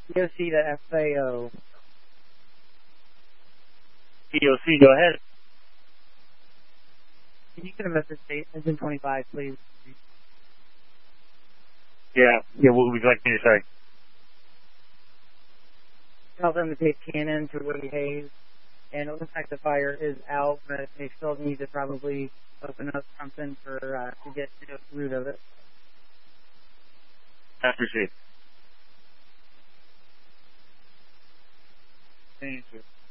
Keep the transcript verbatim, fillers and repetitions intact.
P O C to F A O. P O C, go ahead. Can you get a message state engine twenty-five, please? Yeah, yeah, what would you like me to say? Tell them to take Cannon to Woody Hayes. And it looks like the fire is out, but they still need to probably open up something for uh, to get to the root of it. That's received. Thank you.